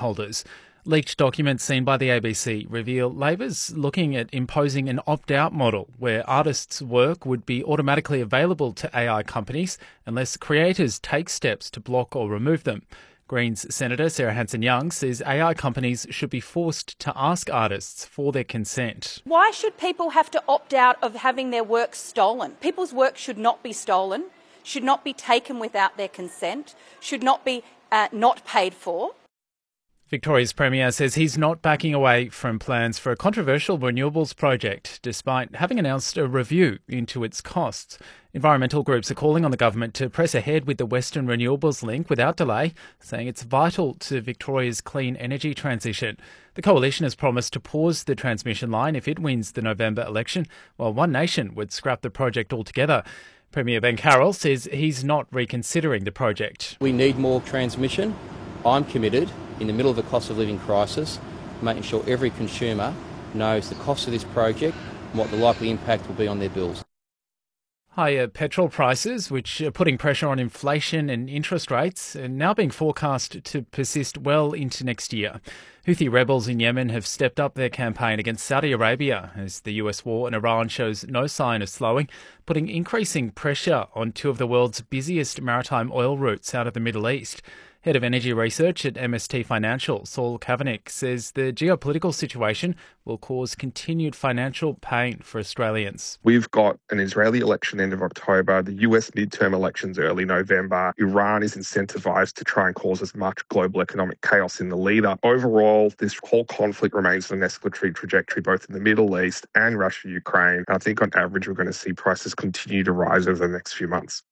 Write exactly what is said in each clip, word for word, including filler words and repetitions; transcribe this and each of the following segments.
stakeholders. Leaked documents seen by the A B C reveal Labor's looking at imposing an opt-out model where artists' work would be automatically available to A I companies unless creators take steps to block or remove them. Greens Senator Sarah Hanson-Young says A I companies should be forced to ask artists for their consent. Why should people have to opt out of having their work stolen? People's work should not be stolen, should not be taken without their consent, should not be uh, not paid for. Victoria's Premier says he's not backing away from plans for a controversial renewables project, despite having announced a review into its costs. Environmental groups are calling on the government to press ahead with the Western Renewables Link without delay, saying it's vital to Victoria's clean energy transition. The coalition has promised to pause the transmission line if it wins the November election, while One Nation would scrap the project altogether. Premier Ben Carroll says he's not reconsidering the project. We need more transmission. I'm committed, in the middle of a cost of living crisis, making sure every consumer knows the cost of this project and what the likely impact will be on their bills. Higher petrol prices, which are putting pressure on inflation and interest rates, are now being forecast to persist well into next year. Houthi rebels in Yemen have stepped up their campaign against Saudi Arabia as the U S war in Iran shows no sign of slowing, putting increasing pressure on two of the world's busiest maritime oil routes out of the Middle East. Head of Energy Research at M S T Financial, Saul Kavanagh, says the geopolitical situation will cause continued financial pain for Australians. We've got an Israeli election end of October, the U S midterm elections early November. Iran is incentivised to try and cause as much global economic chaos in the lead up. Overall, this whole conflict remains on an escalatory trajectory both in the Middle East and Russia-Ukraine. I think on average we're going to see prices continue to rise over the next few months.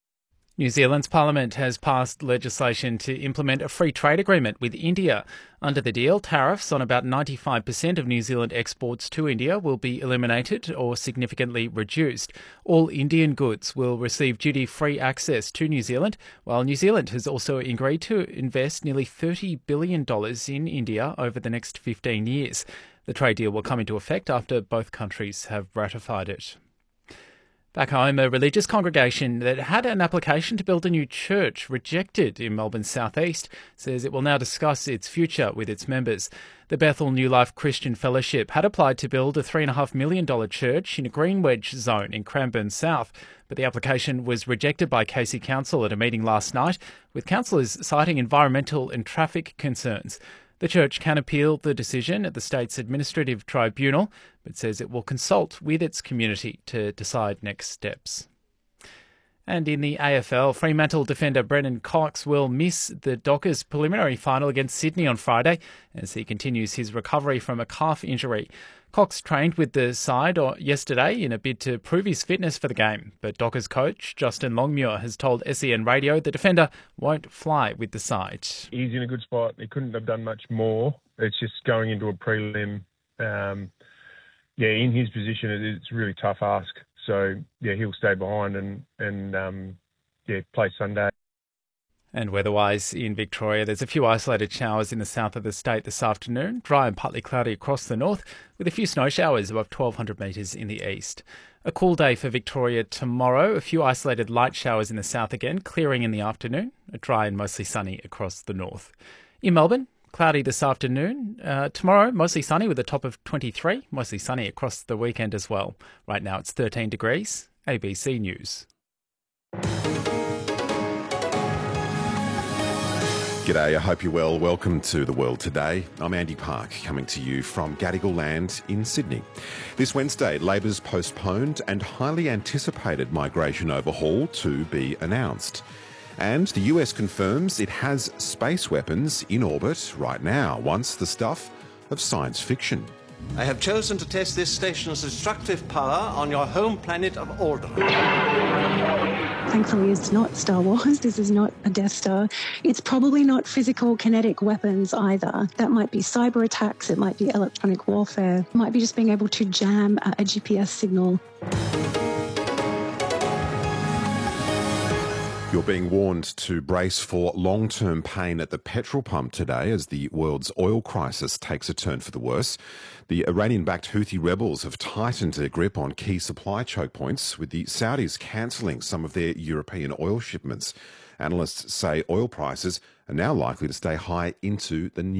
New Zealand's parliament has passed legislation to implement a free trade agreement with India. Under the deal, tariffs on about ninety-five percent of New Zealand exports to India will be eliminated or significantly reduced. All Indian goods will receive duty-free access to New Zealand, while New Zealand has also agreed to invest nearly thirty billion dollars in India over the next fifteen years. The trade deal will come into effect after both countries have ratified it. Back home, a religious congregation that had an application to build a new church rejected in Melbourne's southeast says it will now discuss its future with its members. The Bethel New Life Christian Fellowship had applied to build a three point five million dollars church in a green wedge zone in Cranbourne South, but the application was rejected by Casey Council at a meeting last night, with councillors citing environmental and traffic concerns. The church can appeal the decision at the state's administrative tribunal, but says it will consult with its community to decide next steps. And in the A F L, Fremantle defender Brennan Cox will miss the Dockers preliminary final against Sydney on Friday as he continues his recovery from a calf injury. Cox trained with the side yesterday in a bid to prove his fitness for the game, but Dockers coach Justin Longmuir has told S E N Radio the defender won't fly with the side. He's in a good spot. He couldn't have done much more. It's just going into a prelim. Um, yeah, in his position, it's a really tough ask. So, yeah, he'll stay behind and, and um, yeah, play Sunday. And weather-wise in Victoria, there's a few isolated showers in the south of the state this afternoon, dry and partly cloudy across the north, with a few snow showers above twelve hundred metres in the east. A cool day for Victoria tomorrow, a few isolated light showers in the south again, clearing in the afternoon, a dry and mostly sunny across the north. In Melbourne, cloudy this afternoon. Uh, tomorrow, mostly sunny with a top of twenty-three, mostly sunny across the weekend as well. Right now it's thirteen degrees. A B C News. G'day, I hope you're well. Welcome to The World Today. I'm Andy Park, coming to you from Gadigal Land in Sydney. This Wednesday, Labor's postponed and highly anticipated migration overhaul to be announced. And the U S confirms it has space weapons in orbit right now, once the stuff of science fiction. I have chosen to test this station's destructive power on your home planet of Alderaan. Thankfully, it's not Star Wars. This is not a Death Star. It's probably not physical kinetic weapons either. That might be cyber attacks. It might be electronic warfare. It might be just being able to jam a G P S signal. You're being warned to brace for long-term pain at the petrol pump today as the world's oil crisis takes a turn for the worse. The Iranian-backed Houthi rebels have tightened their grip on key supply choke points, with the Saudis cancelling some of their European oil shipments. Analysts say oil prices are now likely to stay high into the new